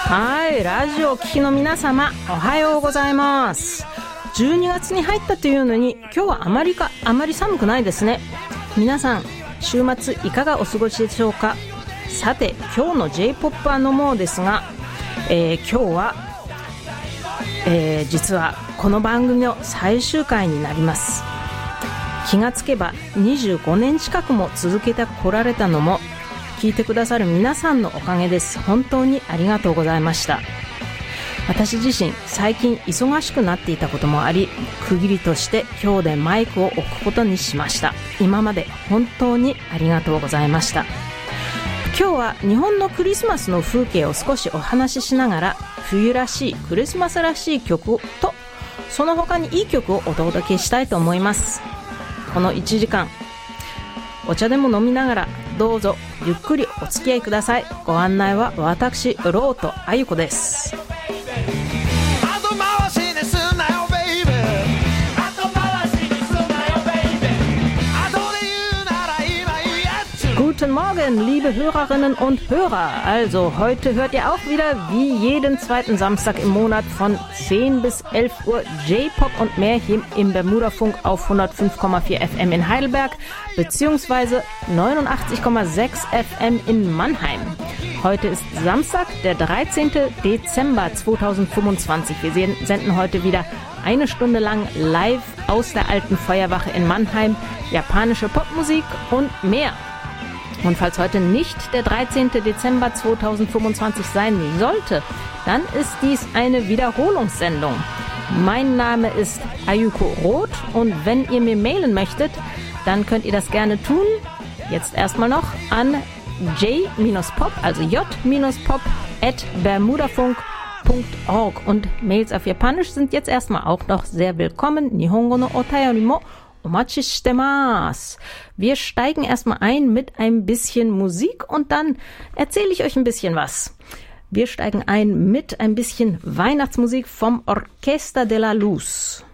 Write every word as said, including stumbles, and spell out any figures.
はい、ラジオを聴きの皆様、おはようございます。じゅうにがつに入ったというのに、今日はあまりかあまり寒くないですね。皆さん、週末いかがお過ごしでしょうか。さて、今日の J-ポップ はのもうですが、えー、今日は、えー、実はこの番組の最終回になります。気がつけばにじゅうごねん近くも続けてこられたのも聞いてくださる皆さんのおかげです。本当にありがとうございました。私自身最近忙しくなっていたこともあり、区切りとして今日でマイクを置くことにしました。今まで本当にありがとうございました。今日は日本のクリスマスの風景を少しお話ししながら、冬らしいクリスマスらしい曲とその他にいい曲をお届けしたいと思います。このいちじかんお茶でも飲みながらどうぞゆっくりお付き合いください。ご案内は私ロートあゆこです。Guten Morgen, liebe Hörerinnen und Hörer. Also heute hört ihr auch wieder wie jeden zweiten Samstag im Monat von zehn bis elf Uhr J-Pop und mehr hier im Bermuda-Funk auf hundertfünf Komma vier F M in Heidelberg beziehungsweise neunundachtzig Komma sechs F M in Mannheim. Heute ist Samstag, der dreizehnten Dezember zweitausendfünfundzwanzig. Wir senden heute wieder eine Stunde lang live aus der alten Feuerwache in Mannheim, japanische Popmusik und mehr. Und falls heute nicht der dreizehnten Dezember zweitausendfünfundzwanzig sein sollte, dann ist dies eine Wiederholungssendung. Mein Name ist Ayuko Roth und wenn ihr mir mailen möchtet, dann könnt ihr das gerne tun. Jetzt erstmal noch an j-pop, also j-pop at bermudafunk punkt org und Mails auf Japanisch sind jetzt erstmal auch noch sehr willkommen. Nihongo no otayori mo omachi shitemasu. Wir steigen erstmal ein mit ein bisschen Musik und dann erzähle ich euch ein bisschen was. Wir steigen ein mit ein bisschen Weihnachtsmusik vom Orquesta de la Luz.